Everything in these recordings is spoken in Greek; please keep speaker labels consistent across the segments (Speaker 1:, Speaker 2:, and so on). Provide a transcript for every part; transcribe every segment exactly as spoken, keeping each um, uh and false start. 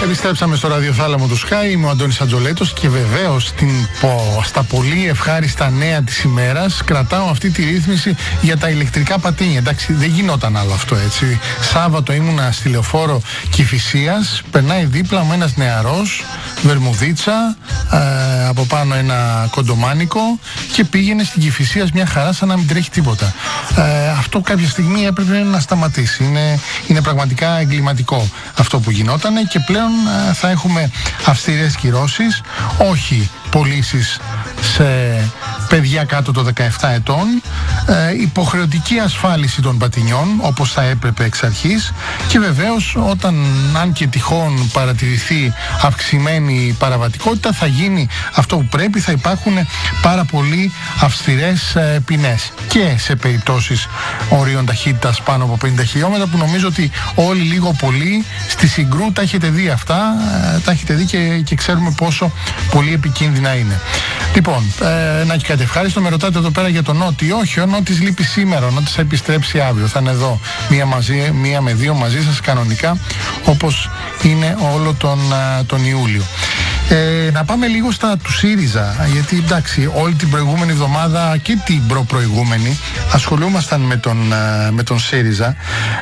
Speaker 1: Επιστρέψαμε στο ραδιοθάλαμο του Sky, είμαι ο Αντώνης Ατζολέτος και βεβαίως στην, στα πολύ ευχάριστα νέα της ημέρας κρατάω αυτή τη ρύθμιση για τα ηλεκτρικά πατίνια. Εντάξει, δεν γινόταν άλλο αυτό, έτσι. Σάββατο ήμουνα στη λεωφόρο Κηφισίας, περνάει δίπλα μου ένας νεαρός, βερμουδίτσα, ε, από πάνω ένα κοντομάνικο και πήγαινε στην Κηφισίας μια χαρά σαν να μην τρέχει τίποτα. Ε, αυτό κάποια στιγμή έπρεπε να σταματήσει. Είναι, είναι πραγματικά εγκληματικό αυτό που γινότανε και πλέον ε, θα έχουμε αυστηρές κυρώσεις, όχι πωλήσεις σε παιδιά κάτω των δεκαεπτά ετών, ε, υποχρεωτική ασφάλιση των πατινιών όπως θα έπρεπε εξ αρχής και βεβαίως όταν αν και τυχόν παρατηρηθεί αυξημένη παραβατικότητα θα γίνει αυτό που πρέπει, θα υπάρχουν πάρα πολύ αυστηρές ε, ποινές και σε περιπτώσεις ορίων ταχύτητας πάνω από πενήντα χιλιόμετρα που νομίζω ότι όλοι λίγο πολύ στη Συγκρού τα έχετε δει αυτά, ε, τα έχετε δει και, και ξέρουμε πόσο πολύ επικίνδυνα είναι. Λοιπόν, ε, να έχει κάτι ευχάριστο. Με ρωτάτε εδώ πέρα για τον Νότι. Όχι, ο Νότης λείπει σήμερα. Ο Νότης θα επιστρέψει αύριο. Θα είναι εδώ μία, μαζί, μία με δύο μαζί σας κανονικά, όπως είναι όλο τον, τον Ιούλιο. Ε, να πάμε λίγο στα του ΣΥΡΙΖΑ, γιατί εντάξει, όλη την προηγούμενη εβδομάδα και την προπροηγούμενη ασχολούμασταν με τον, με τον ΣΥΡΙΖΑ.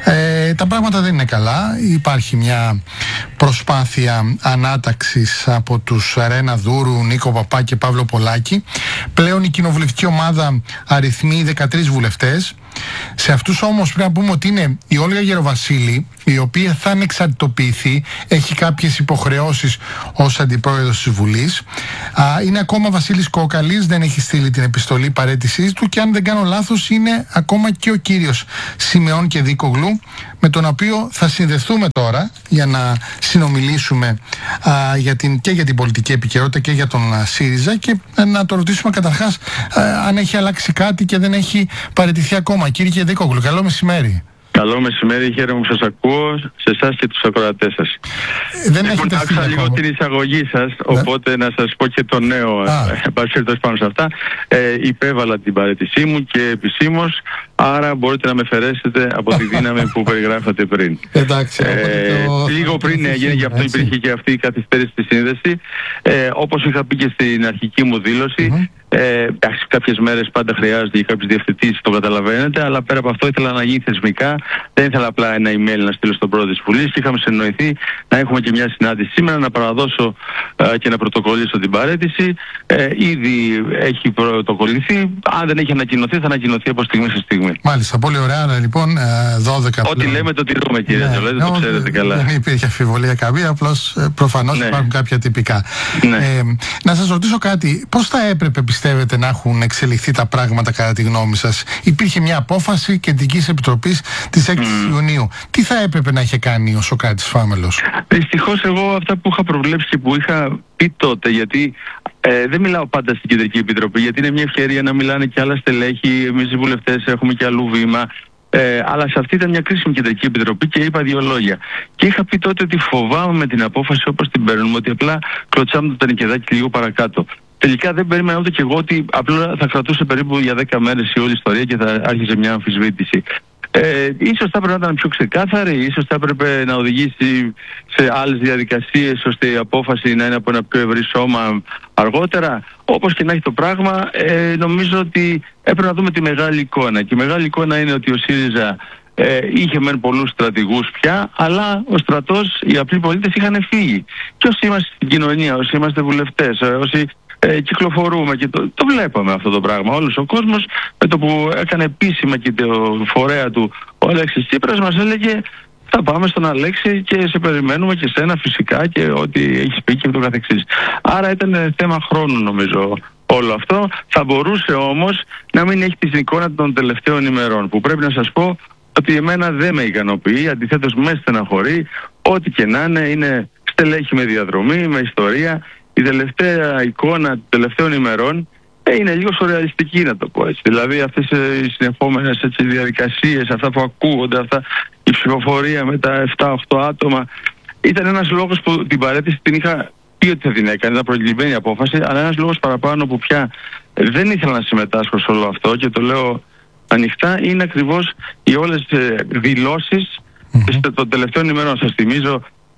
Speaker 1: Ε, τα πράγματα δεν είναι καλά. Υπάρχει μια προσπάθεια ανάταξης από τους Ρένα Δούρου, Νίκο Παπά και Παύλο Πολάκη. Πλέον η κοινοβουλευτική ομάδα αριθμεί δεκατρείς βουλευτές. Σε αυτούς όμως πρέπει να πούμε ότι είναι η Όλγα Γεροβασίλη, η οποία θα ανεξαρτητοποιηθεί, έχει κάποιες υποχρεώσεις ως αντιπρόεδρος της Βουλής. Α, είναι ακόμα Βασίλης Κόκαλης, δεν έχει στείλει την επιστολή παραίτησής του και αν δεν κάνω λάθος είναι ακόμα και ο κύριος Σιμεών Κεδίκογλου, με τον οποίο θα συνδεθούμε τώρα για να συνομιλήσουμε α, για την, και για την πολιτική επικαιρότητα και για τον α, ΣΥΡΙΖΑ και α, να το ρωτήσουμε καταρχάς α, αν έχει αλλάξει κάτι και δεν έχει παραιτηθεί ακόμα. Κύριε Κεδίκογλου, καλό μεσημέρι.
Speaker 2: Καλό μεσημέρι, χαίρομαι που σας ακούω, σε εσάς και τους ακροατές σας.
Speaker 1: Ε, δεν έχετε
Speaker 2: φύγει ακόμα. Λίγο την εισαγωγή σας, ναι. Οπότε να σας πω και το νέο επασχέτως πάνω σε αυτά. Ε, υπέβαλα την παραίτησή μου και επισήμως, άρα μπορείτε να με φερέσετε από τη δύναμη που περιγράφατε πριν.
Speaker 1: Εντάξει,
Speaker 2: ε, το... Λίγο πριν έγινε, γι' αυτό υπήρχε και αυτή η καθυστέρηση στη σύνδεση. Ε, όπως είχα πει και στην αρχική μου δήλωση, mm-hmm. Ε, κάποιες μέρες πάντα χρειάζεται για κάποιες διευθετήσεις, το καταλαβαίνετε, αλλά πέρα από αυτό ήθελα να γίνει θεσμικά. Δεν ήθελα απλά ένα email να στείλω στον πρόεδρο της Βουλής και είχαμε συνοηθεί να έχουμε και μια συνάντηση σήμερα, να παραδώσω ε, και να πρωτοκολλήσω την παραίτηση. Ε, ήδη έχει πρωτοκολληθεί. Αν δεν έχει ανακοινωθεί, θα ανακοινωθεί από στιγμή σε στιγμή.
Speaker 1: Μάλιστα, πολύ ωραία. Λοιπόν, δώδεκα
Speaker 2: Ό,τι πλέον... λέμε το τηρούμε, κύριε Ατζολέτο, ναι, το ξέρετε καλά.
Speaker 1: Δεν υπήρχε αμφιβολία καμία, απλώς προφανώς ναι. Υπάρχουν κάποια τυπικά. Ναι. Ε, να σας ρωτήσω κάτι, πώς θα έπρεπε πιστεύετε να έχουν εξελιχθεί τα πράγματα κατά τη γνώμη σας? Υπήρχε μια απόφαση Κεντρικής Επιτροπής της έξι mm. Ιουνίου. Τι θα έπρεπε να είχε κάνει ο Σωκράτης Φάμελος?
Speaker 2: Δυστυχώς εγώ αυτά που είχα προβλέψει και που είχα πει τότε, γιατί ε, δεν μιλάω πάντα στην Κεντρική Επιτροπή, γιατί είναι μια ευκαιρία να μιλάνε και άλλα στελέχη, εμείς οι βουλευτές έχουμε και αλλού βήμα. Ε, αλλά σε αυτή ήταν μια κρίσιμη Κεντρική Επιτροπή και είπα δύο λόγια. Και είχα πει τότε ότι φοβάμαι με την απόφαση όπως την παίρνουμε, ότι απλά κλωτσάμε το τενικεδάκι λίγο παρακάτω. Τελικά δεν περίμενα ούτε και εγώ ότι απλά θα κρατούσε περίπου για δέκα μέρες η όλη ιστορία και θα άρχισε μια αμφισβήτηση. Ε, ίσως θα έπρεπε να ήταν πιο ξεκάθαρη, ίσως θα έπρεπε να οδηγήσει σε άλλες διαδικασίες ώστε η απόφαση να είναι από ένα πιο ευρύ σώμα αργότερα. Όπως και να έχει το πράγμα, ε, νομίζω ότι έπρεπε να δούμε τη μεγάλη εικόνα. Και η μεγάλη εικόνα είναι ότι ο ΣΥΡΙΖΑ ε, είχε μεν πολλούς στρατηγούς πια, αλλά ο στρατός, οι απλοί πολίτες είχαν φύγει. Και όσοι είμαστε στην κοινωνία, όσοι είμαστε βουλευτές, όσοι Ε, κυκλοφορούμε και το, το βλέπαμε αυτό το πράγμα. Όλος ο κόσμος με το που έκανε επίσημα και το φορέα του ο Αλέξης Τσίπρας μας έλεγε θα πάμε στον Αλέξη και σε περιμένουμε και σένα φυσικά και ό,τι έχεις πει και το καθεξής. Άρα ήταν θέμα χρόνου νομίζω όλο αυτό. Θα μπορούσε όμως να μην έχει την εικόνα των τελευταίων ημερών, που πρέπει να σας πω ότι εμένα δεν με ικανοποιεί, αντιθέτως με στεναχωρεί. Ό,τι και να είναι, είναι στελέχη με διαδρομή, με ιστορία. Η τελευταία εικόνα των τελευταίων ημερών ε, είναι λίγο σουρεαλιστική, να το πω έτσι. Δηλαδή αυτές οι συνεχόμενες έτσι, διαδικασίες, αυτά που ακούγονται, αυτά, η ψηφοφορία με τα επτά οκτώ άτομα, ήταν ένας λόγος που την παραίτηση την είχα πει ότι θα την έκανε, ήταν προηγουμένη απόφαση, αλλά ένας λόγος παραπάνω που πια δεν ήθελα να συμμετάσχω σε όλο αυτό και το λέω ανοιχτά, είναι ακριβώς οι όλες ε, δηλώσεις mm-hmm. των τελευταίων ημερών. Σας θυμίζω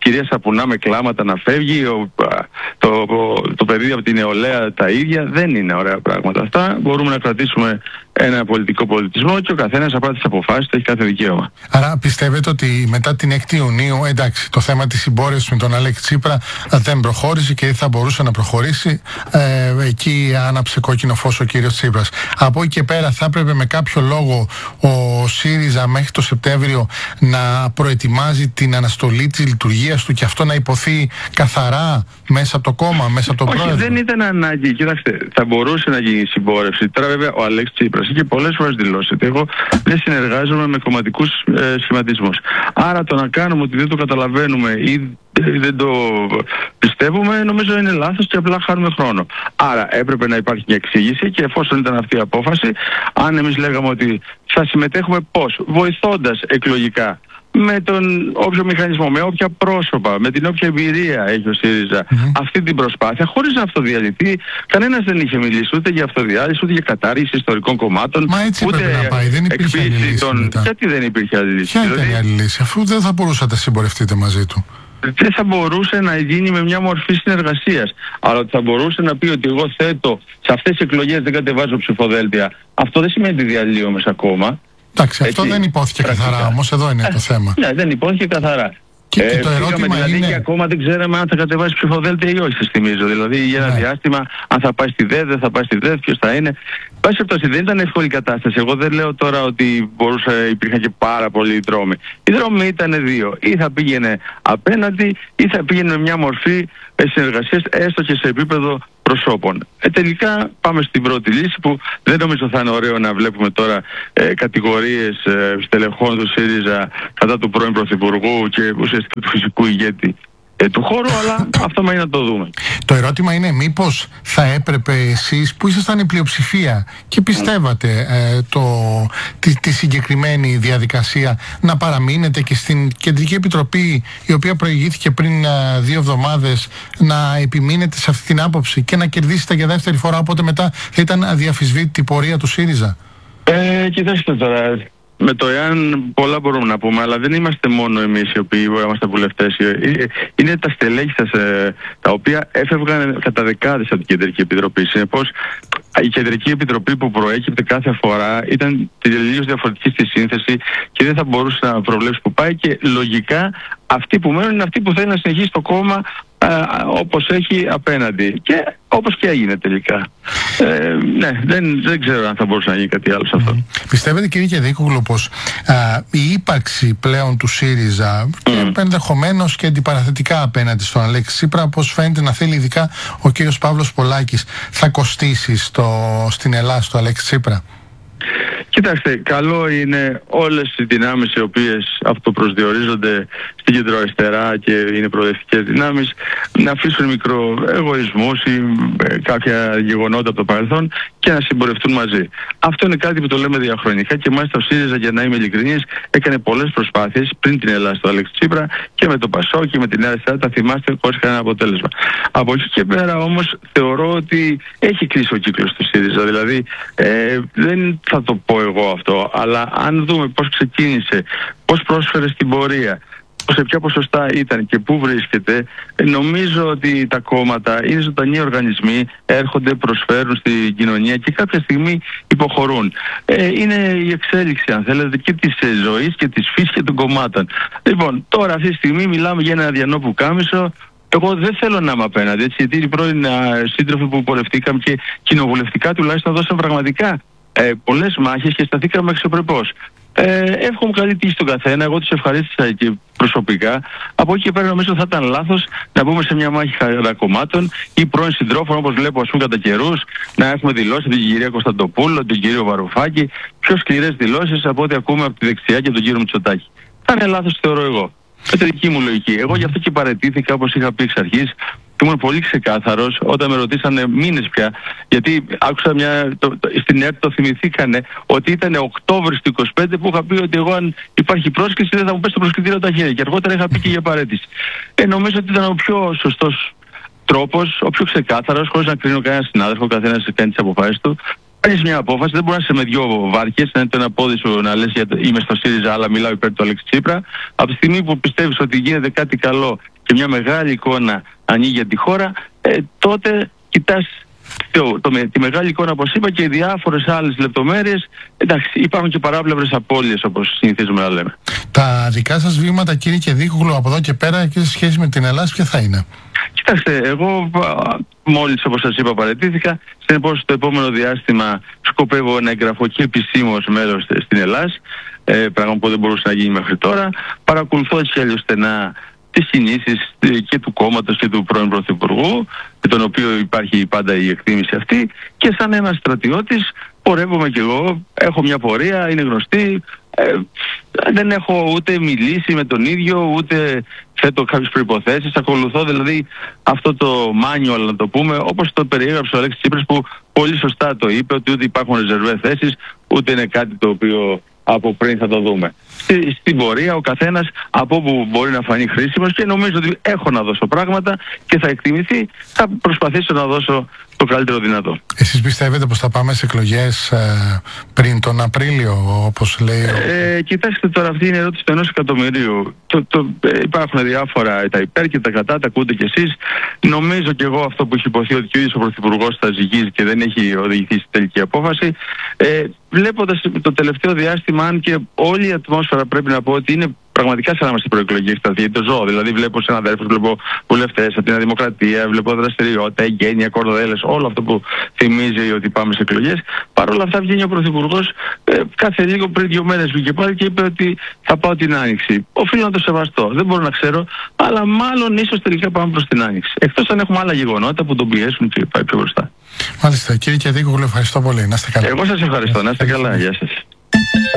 Speaker 2: κυρία Σαπουνά με κλάματα να φεύγει, ο, το, το παιδί από την νεολαία τα ίδια. Δεν είναι ωραία πράγματα αυτά. Μπορούμε να κρατήσουμε ένα πολιτικό πολιτισμό και ο καθένας θα πάρει τις αποφάσεις, έχει κάθε δικαίωμα.
Speaker 1: Άρα πιστεύετε ότι μετά την έκτη Ιουνίου, εντάξει, το θέμα της συμπόρευσης με τον Αλέξη Τσίπρα δεν προχώρησε και θα μπορούσε να προχωρήσει, ε, εκεί άναψε κόκκινο φως ο κύριος Τσίπρας. Από εκεί και πέρα θα έπρεπε με κάποιο λόγο ο ΣΥΡΙΖΑ μέχρι το Σεπτέμβριο να προετοιμάζει την αναστολή της λειτουργίας του και αυτό να υποθεί καθαρά μέσα από το κόμμα, μέσα από το
Speaker 2: Όχι,
Speaker 1: πρόεδρο.
Speaker 2: δεν ήταν ανάγκη. Κοιτάξτε, θα μπορούσε να γίνει συμπόρευση. Τώρα βέβαια ο Αλέξης Τσίπρας είχε πολλές φορές δηλώσει ότι εγώ δεν συνεργάζομαι με κομματικούς ε, σχηματισμούς. Άρα το να κάνουμε ότι δεν το καταλαβαίνουμε ή δεν το πιστεύουμε, νομίζω είναι λάθος και απλά χάνουμε χρόνο. Άρα έπρεπε να υπάρχει μια εξήγηση και εφόσον ήταν αυτή η απόφαση, αν εμείς λέγαμε ότι θα συμμετέχουμε πώς, βοηθώντας εκλογικά με τον όποιο μηχανισμό, με όποια πρόσωπα, με την όποια εμπειρία έχει ο ΣΥΡΙΖΑ mm-hmm. αυτή την προσπάθεια, χωρίς να αυτοδιαλυθεί. Κανένας δεν είχε μιλήσει ούτε για αυτοδιάλυση, ούτε για κατάργηση ιστορικών κομμάτων.
Speaker 1: Μα έτσι
Speaker 2: ούτε
Speaker 1: έπρεπε να πάει. Δεν υπήρχε άλλη λύση.
Speaker 2: Των... Γιατί δεν υπήρχε άλλη λύση?
Speaker 1: Ποια ήταν δηλαδή... η άλλη λύση, αφού δεν θα μπορούσατε να συμπορευτείτε μαζί του?
Speaker 2: Δεν θα μπορούσε να γίνει με μια μορφή συνεργασίας. Αλλά ότι θα μπορούσε να πει ότι εγώ θέτω σε αυτές τις εκλογές δεν κατεβάζω ψηφοδέλτια. Αυτό δεν σημαίνει ότι διαλύομαι σαν κόμμα.
Speaker 1: Εντάξει, αυτό δεν υπόθηκε πρακτικά. Καθαρά όμως, εδώ είναι ε, το θέμα.
Speaker 2: Ναι, δεν υπόθηκε καθαρά.
Speaker 1: Και, ε, και το ερώτημα
Speaker 2: δηλαδή
Speaker 1: είναι...
Speaker 2: και ακόμα δεν ξέραμε αν θα κατεβάσει ψηφοδέλτια ή όχι, σας θυμίζω. Δηλαδή για ένα ναι. διάστημα, αν θα πάει στη ΔΕΔ, δεν θα πάει στη ΔΕΔ, ποιος θα είναι. Πάση περιπτώσει, δεν ήταν εύκολη κατάσταση. Εγώ δεν λέω τώρα ότι μπορούσε, υπήρχαν και πάρα πολλοί δρόμοι. Οι δρόμοι ήταν δύο. Ή θα πήγαινε απέναντι, ή θα πήγαινε με μια μορφή συνεργασίας, έστω και σε επίπεδο προσώπων. Ε, τελικά πάμε στην πρώτη λύση που δεν νομίζω θα είναι ωραίο να βλέπουμε τώρα ε, κατηγορίες ε, στελεχών του ΣΥΡΙΖΑ κατά του πρώην Πρωθυπουργού και ουσιαστικά του φυσικού ηγέτη ε, του χώρου, αλλά αυτό μένει να το δούμε.
Speaker 1: Το ερώτημα είναι μήπως θα έπρεπε εσείς που ήσασταν η πλειοψηφία και πιστεύατε ε, το, τη, τη συγκεκριμένη διαδικασία να παραμείνετε και στην Κεντρική Επιτροπή, η οποία προηγήθηκε πριν ε, δύο εβδομάδες, να επιμείνετε σε αυτή την άποψη και να κερδίσετε για δεύτερη φορά, οπότε μετά θα ήταν αδιαφυσβήτητη η πορεία του ΣΥΡΙΖΑ?
Speaker 2: Ε, κοιτάξτε τώρα, με το εάν πολλά μπορούμε να πούμε, αλλά δεν είμαστε μόνο εμείς οι οποίοι είμαστε βουλευτές. Είναι τα στελέχη σας τα οποία έφευγαν κατά δεκάδες από την Κεντρική Επιτροπή. Συνεπώς, η Κεντρική Επιτροπή που προέκυπτε κάθε φορά ήταν τελείως διαφορετική στη σύνθεση και δεν θα μπορούσε να προβλέψει που πάει και λογικά αυτοί που μένουν είναι αυτοί που θέλουν να συνεχίσει το κόμμα όπως έχει απέναντι και όπως και έγινε τελικά. Ε, ναι, δεν, δεν ξέρω αν θα μπορούσε να γίνει κάτι άλλο σε αυτό.
Speaker 1: Mm. Πιστεύετε κύριε Κεδίκογλου πως α, η ύπαρξη πλέον του ΣΥΡΙΖΑ mm. και ενδεχομένως και αντιπαραθετικά απέναντι στον Αλέξη Τσίπρα, πως φαίνεται να θέλει ειδικά ο κύριος Παύλος Πολάκης, θα κοστίσει στο, στην Ελλάδα στο Αλέξη Τσίπρα?
Speaker 2: Κοιτάξτε, καλό είναι όλες οι δυνάμεις οι οποίες αυτοπροσδιορίζονται στην κεντροαριστερά και είναι προοδευτικές δυνάμεις να αφήσουν μικροεγωισμούς ή κάποια γεγονότα από το παρελθόν και να συμπορευτούν μαζί. Αυτό είναι κάτι που το λέμε διαχρονικά και μάλιστα ο ΣΥΡΙΖΑ, για να είμαι ειλικρινής, έκανε πολλές προσπάθειες πριν την Ελλάδα στο Αλέξη Τσίπρα και με το ΠΑΣΟΚ και με την Νέα Αριστερά, τα θυμάστε, χωρίς κανένα αποτέλεσμα. Από εκεί και πέρα όμως θεωρώ ότι έχει κλείσει ο κύκλος του ΣΥΡΙΖΑ. Δηλαδή ε, δεν θα το πω εγώ αυτό, αλλά αν δούμε πώς ξεκίνησε, πώς πρόσφερε στην πορεία, σε ποια ποσοστά ήταν και πού βρίσκεται, νομίζω ότι τα κόμματα είναι ζωντανοί οργανισμοί, έρχονται, προσφέρουν στην κοινωνία και κάποια στιγμή υποχωρούν. Ε, είναι η εξέλιξη, αν θέλετε, και της ζωής και της φύσης και των κομμάτων. Λοιπόν, τώρα αυτή τη στιγμή μιλάμε για ένα αδιανό πουκάμισο. Εγώ δεν θέλω να είμαι απέναντι, έτσι, γιατί οι πρώην σύντροφοι που πορευτήκαμε και κοινοβουλευτικά τουλάχιστον δώσαν πραγματικά ε, πολλές μάχες και σταθήκαμε αξιοπρεπώς. Ε, εύχομαι καλή τύχη στον καθένα. Εγώ τους ευχαρίστησα και προσωπικά. Από εκεί και πέρα νομίζω θα ήταν λάθος να μπούμε σε μια μάχη χαρακομμάτων ή πρώην συντρόφων, όπως βλέπω ας πούμε κατά καιρούς, να έχουμε δηλώσει την κυρία Κωνσταντοπούλου, τον κύριο Βαρουφάκη, πιο σκληρές δηλώσεις από ό,τι ακούμε από τη δεξιά και τον κύριο Μητσοτάκη. Θα είναι λάθος, θεωρώ εγώ. Με τη δική μου λογική. Εγώ γι' αυτό και παραιτήθηκα, όπως είχα πει εξ αρχής. Ήμουν πολύ ξεκάθαρος όταν με ρωτήσανε μήνες πια, γιατί άκουσα μια, το, το, στην ΕΡΤ το θυμηθήκανε ότι ήταν Οκτώβρης του είκοσι πέντε που είχα πει ότι εγώ αν υπάρχει πρόσκληση δεν θα μου πέσει το προσκριτήριο τα χέρια και αργότερα είχα πει και για παρέτηση. Ε, νομίζω ότι ήταν ο πιο σωστός τρόπος, ο πιο ξεκάθαρος, χωρίς να κρίνω κανένα συνάδελφο, ο καθένας κάνει τις αποφάσεις του. Παίρνεις μια απόφαση, δεν μπορεί να είσαι με δυο βάρκες, να είναι το ένα πόδι σου να λες για το, είμαι στο ΣΥΡΙΖΑ αλλά μιλάω υπέρ του Αλέξη Τσίπρα. Από τη στιγμή που πιστεύεις ότι γίνεται κάτι καλό και μια μεγάλη εικόνα ανοίγει για τη χώρα, ε, τότε κοιτάς το, το, τη μεγάλη εικόνα, όπως είπα, και διάφορες άλλες λεπτομέρειες. Εντάξει, υπάρχουν και παράπλευρες απώλειες, όπως συνηθίζουμε να λέμε.
Speaker 1: Τα δικά σας βήματα, κύριε Κεδίκογλου, από εδώ και πέρα και σε σχέση με την Ελλάδα, ποια θα είναι?
Speaker 2: Κοιτάξτε, εγώ μόλις, όπως σας είπα, παραιτήθηκα. Συνεπώς, το επόμενο διάστημα σκοπεύω να εγγραφώ και επισήμως μέλος στην Ελλάδα, ε, πράγμα που δεν μπορούσε να γίνει μέχρι τώρα. Παρακολουθώ έτσι αλλιώς στενά τις κινήσεις και του κόμματος και του πρώην Πρωθυπουργού, με τον οποίο υπάρχει πάντα η εκτίμηση αυτή, και σαν ένας στρατιώτης πορεύομαι κι εγώ, έχω μια πορεία, είναι γνωστή, ε, δεν έχω ούτε μιλήσει με τον ίδιο, ούτε θέτω κάποιες προϋποθέσεις, ακολουθώ δηλαδή αυτό το manual, να το πούμε, όπως το περιέγραψε ο Αλέξης Τσίπρας, που πολύ σωστά το είπε, ότι ούτε υπάρχουν ρεζερβέ θέσεις, ούτε είναι κάτι το οποίο από πριν θα το δούμε. Στη, στην πορεία ο καθένας από όπου μπορεί να φανεί χρήσιμος, και νομίζω ότι έχω να δώσω πράγματα και θα εκτιμηθεί, θα προσπαθήσω να δώσω το καλύτερο δυνατό.
Speaker 1: Εσείς πιστεύετε πως θα πάμε σε εκλογές ε, πριν τον Απρίλιο, όπως λέει ο...
Speaker 2: Ε, κοιτάξτε τώρα, αυτή είναι η ερώτηση του ενός εκατομμυρίου. Το, το, ε, υπάρχουν διάφορα, τα υπέρ και τα κατά, τα ακούτε κι εσείς. Νομίζω κι εγώ αυτό που έχει υποθεί, ότι και ο ίδιος ο Πρωθυπουργός θα ζυγίζει και δεν έχει οδηγηθεί στη τελική απόφαση. Ε, βλέποντας το τελευταίο διάστημα, αν και όλη η ατμόσφαιρα, πρέπει να πω ότι είναι πραγματικά σαν να είμαστε προεκλογική στρατηγική, το ζω. Δηλαδή, βλέπω συναδέλφους, βλέπω βουλευτές από την Δημοκρατία, βλέπω δραστηριότητα, εγγένεια, κορδέλες, όλο αυτό που θυμίζει ότι πάμε σε εκλογές. Παρ' όλα αυτά, βγαίνει ο Πρωθυπουργός ε, κάθε λίγο, πριν δύο μέρες βγήκε πάλι και είπε ότι θα πάω την Άνοιξη. Οφείλω να το σεβαστώ. Δεν μπορώ να ξέρω, αλλά μάλλον ίσως τελικά πάμε προς την Άνοιξη. Εκτός αν έχουμε άλλα γεγονότα που τον πιέσουν και πάει πιο μπροστά.
Speaker 1: Μάλιστα. Κύριε Κεδίκογλου, ευχαριστώ πολύ. Να είστε καλά.
Speaker 2: Εγώ σας ευχαριστώ. Να είστε καλά. Γεια σας.